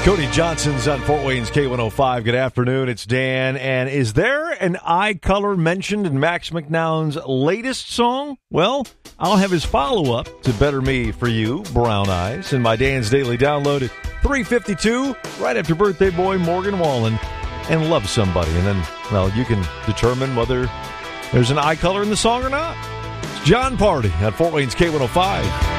Cody Johnson's on Fort Wayne's K105. Good afternoon. It's Dan. And is there an eye color mentioned in Max McNown's latest song? Well, I'll have his follow-up to Better Me for You, Brown Eyes, in my Dan's Daily Download at 3:52, right after birthday boy Morgan Wallen and Love Somebody. And then, well, you can determine whether there's an eye color in the song or not. It's John Party on Fort Wayne's K105.